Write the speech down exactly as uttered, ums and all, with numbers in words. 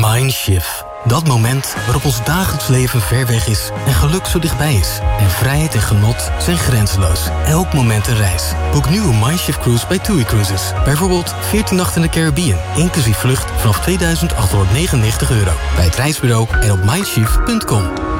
Mindshift. Dat moment waarop ons dagelijks leven ver weg is en geluk zo dichtbij is. En vrijheid en genot zijn grenzeloos. Elk moment een reis. Boek nu een Mindshift cruise bij TUI Cruises. Bijvoorbeeld veertien nachten in de Caribbean, inclusief vlucht vanaf tweeduizend achthonderdnegenennegentig euro. Bij het reisbureau en op mindshift punt com.